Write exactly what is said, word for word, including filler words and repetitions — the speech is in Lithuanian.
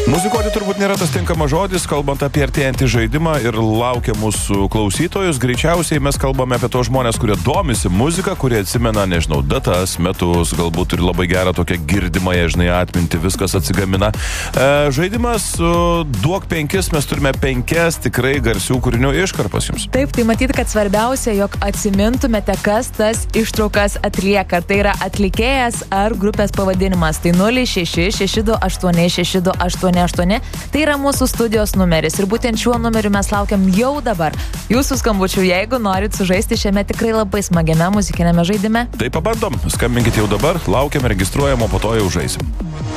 Muzikuoti turbūt nėra tas tinkamas žodis, kalbant apie artėjantį žaidimą ir laukia mūsų klausytojus. Greičiausiai mes kalbame apie tos žmonės, kurie domisi muzika, kurie atsimena, nežinau, datas, metus, galbūt turi labai gerą tokią girdimąją, žinai, atmintį, viskas atsigamina. E, žaidimas duok penkis, mes turime penkias tikrai garsių kūrinių iškarpas jums. Taip, tai matyti, kad svarbiausia, jog atsimintumėte, kas tas ištraukas atlieka. Tai yra atlikėjas ar grupės pavadinimas. Tai nulis šeši šeši du aštuoni šeši du aštuoni aštuoni. Tai yra mūsų studijos numeris ir būtent šiuo numeriu mes laukiam jau dabar jūsų skambučių, jeigu norit sužaisti šiame tikrai labai smagiame muzikinėme žaidime. Tai pabandom, skambinkit jau dabar, laukiam, registruojam, o po to jau žaisim.